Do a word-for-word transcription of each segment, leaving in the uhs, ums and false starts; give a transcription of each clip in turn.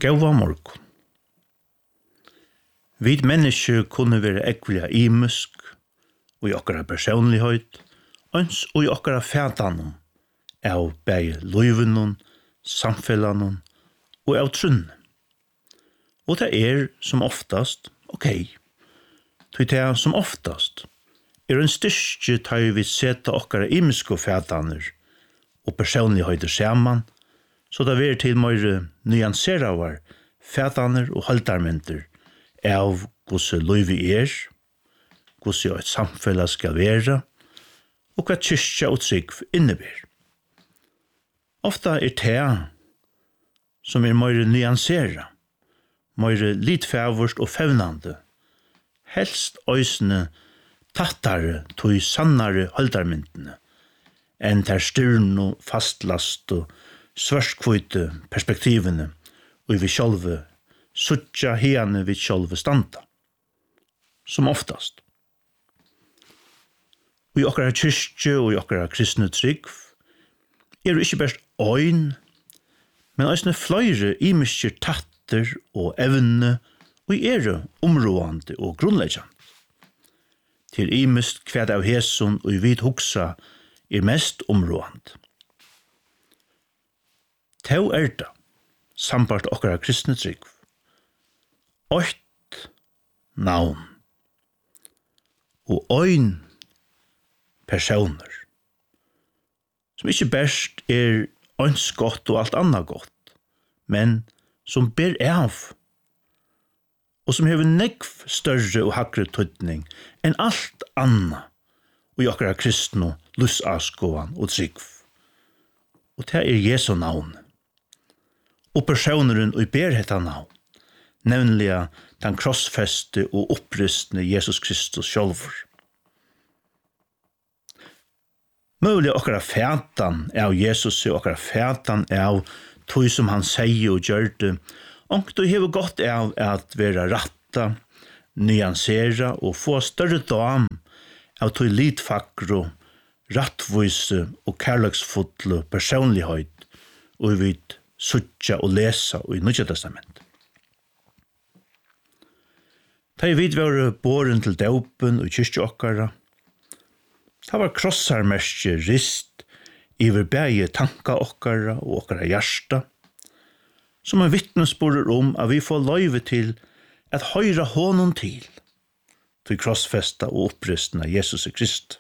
Gåva morgon. Vi mennesker kunne være ekvelig imisk, og i okkara personlighet, øns og i okkara fætanum, av begge løyvenun, samfellanum og av trunn. Og det er som oftast, ok, så det er som oftast, er en styrke tar vi seta okkara imiske fætaner og personligheter saman, så det er til mer nyanseravar fætaner og haldarmynter av hvordan løyvi er, hvordan et samfella skal være, og hva kyrkja og trygg inneber. Ofta er det som er mer nyansera, mer litfævorst og fevnande, helst øysene tattare tog sannare haldarmyntene, enn ter styrno fastlast og svarskvøyte perspektivene, og vi sjálve suttja hene vi sjálve standa. Som oftast. Og i okkara kyrkje og i okkara kristne trygg er det ikke best øyn, men også flere imiskjer tatter og evne og er det områdende og grunnleggjande. Til imist kvæd av hesun og i vid hugsa er mest områdende. Tau er det, sambart okkara kristne trygg, ått navn og øyn personer, som ikke best er øns godt og alt annet godt, men som ber av, og som hever nekv større og hakre tøytning enn alt annet og i okkara kristne lusaskoan og trygg. Og det er Jesu navn. Og personeren og ber hetta navn, nemlig den krossfeste og opprystne Jesus Kristus sjálfur. Mulig okkara fætan av Jesus og okkara fætan av tog som han sier og gjør det, og du hever godt av at være ratta, nyansera og få større dam av tog litfakro, rattvise og kærleksfotlo personlighet og vid suttja og lesa og i Nutja Testament. Da jeg vid var båren til daupen og kyrkje okkara, da var krossarmerskje rist iver begge tanka okkara og okkara hjärsta, som en vittnesbord om at vi får løyve til at høyra honom til, til krossfesta og opprystna Jesus Krist.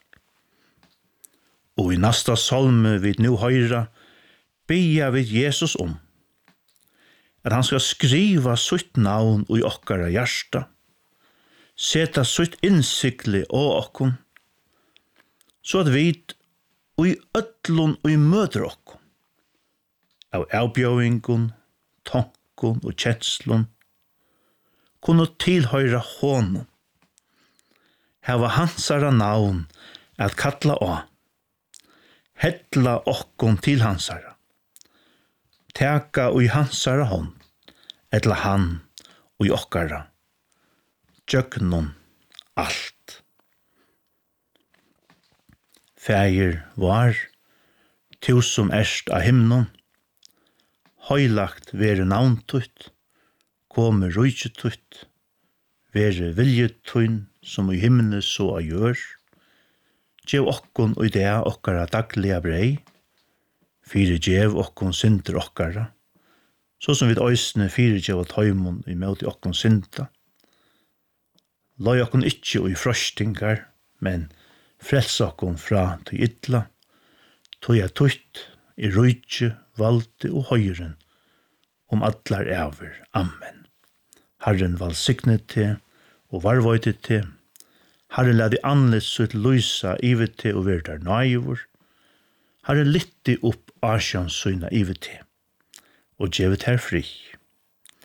Og i nasta salme vid nu høyra, bia vid Jesus om, at han skal skriva sitt navn i okkara hjärsta, seta sitt innsikli og okkom, så at vi i ötlun og i møter okkom, av avbjøvingun, tonkun og kjenslun, kunne tilhøyra honum, hava hansara navn at kalla å, hettla okkom til hansara, teka ui hansara hånd, etla han ui okkara, tjøknun alt. Fægir var, tu som erst av himnon, høylagt vere navntutt, komme rujtitutt, vere viljetuinn som i himne så a gjør, gjev okkon ui det okkara dagliga brei, fire gjev okkon synder okkara, så som vid òsne fire gjev at høymon i møte okkon synda. Lai okkon ikkje ui frøstingar, men frels okkon fra til ytla, tog jeg tutt i rujtje, valde og høyren, om allar ever. Amen. Herren valsigne til, og varvøyde til, Herren lade anlet sutt lysa ivet til og være der naivor, Herren lytte opp asjans syna ivet til, og gjevet her fri.